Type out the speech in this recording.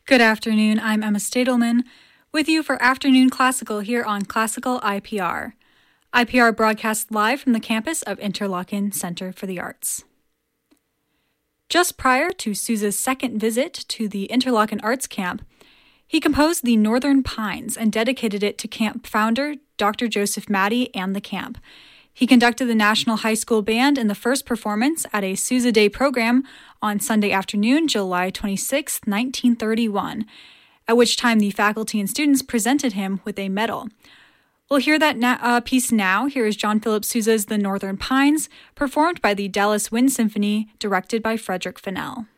Good afternoon, I'm Emma Stadelman, with you for Afternoon Classical here on Classical IPR. IPR broadcasts live from the campus of Interlochen Center for the Arts. Just prior to Sousa's second visit to the Interlochen Arts Camp, he composed the Northern Pines and dedicated it to camp founder Dr. Joseph Mattey and the camp. He conducted the National High School Band in the first performance at a Sousa Day program on Sunday afternoon, July 26, 1931, at which time the faculty and students presented him with a medal. We'll hear that piece now. Here is John Philip Sousa's The Northern Pines, performed by the Dallas Wind Symphony, directed by Frederick Fennell.